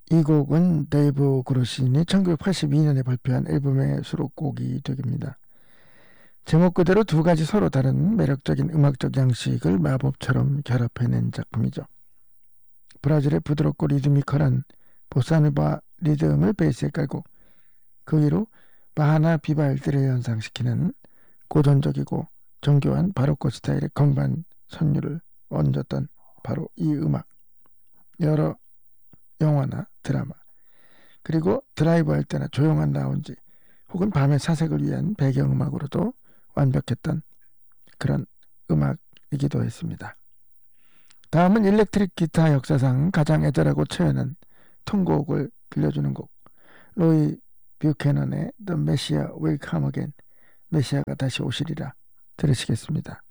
이 곡은 데이브 그로신이 1982년에 발표한 앨범의 수록곡이 됩니다. 제목 그대로 두 가지 서로 다른 매력적인 음악적 양식을 마법처럼 결합해낸 작품이죠. 브라질의 부드럽고 리드미컬한 보사노바 리듬을 베이스에 깔고 그 위로 바하나 비발디를 연상시키는 고전적이고 정교한 바로크 스타일의 건반 선율을 얹었던 바로 이 음악. 여러 영화나 드라마 그리고 드라이브 할 때나 조용한 라운지 혹은 밤의 사색을 위한 배경음악으로도 완벽했던 그런 음악이기도 했습니다. 다음은 일렉트릭 기타 역사상 가장 애절하고 처연한 통곡을 들려주는 곡, 로이 뷰캐넌의 The Messiah Will Come Again, 메시아가 다시 오시리라 들으시겠습니다.